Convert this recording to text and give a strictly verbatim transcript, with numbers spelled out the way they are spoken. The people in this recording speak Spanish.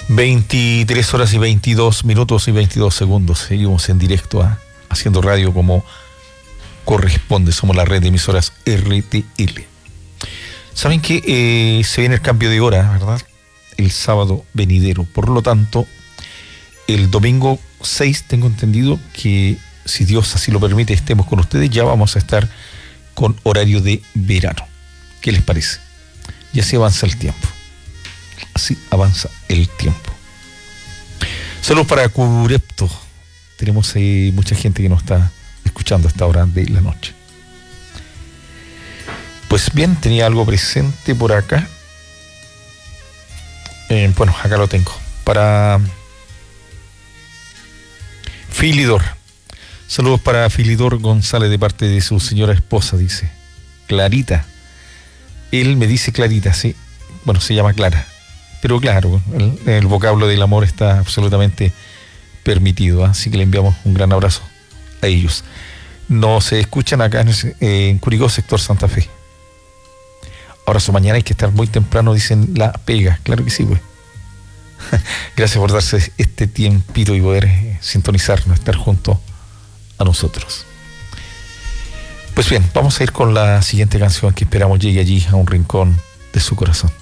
veintitrés horas y veintidós minutos y veintidós segundos. Seguimos en directo a Haciendo Radio como corresponde. Somos la red de emisoras R T L. Saben que eh, se viene el cambio de hora, ¿verdad? El sábado venidero. Por lo tanto, el domingo seis tengo entendido que, si Dios así lo permite, estemos con ustedes. Ya vamos a estar con horario de verano. ¿Qué les parece? Y así avanza el tiempo. Así avanza el tiempo. Saludos para Curepto. Tenemos eh, mucha gente que nos está escuchando a esta hora de la noche. Pues bien, tenía algo presente por acá. Eh, bueno, acá lo tengo. Para Filidor. Saludos para Filidor González de parte de su señora esposa, dice. Clarita. Él me dice Clarita, sí. Bueno, se llama Clara. Pero claro, el, el vocablo del amor está absolutamente permitido, ¿eh? Así que le enviamos un gran abrazo a ellos. Nos se escuchan acá en, eh, en Curicó, sector Santa Fe. Ahora su mañana hay que estar muy temprano, dicen la pega. Claro que sí, güey. Gracias por darse este tiempito y poder eh, sintonizarnos, estar junto a nosotros. Pues bien, vamos a ir con la siguiente canción que esperamos llegue allí a un rincón de su corazón.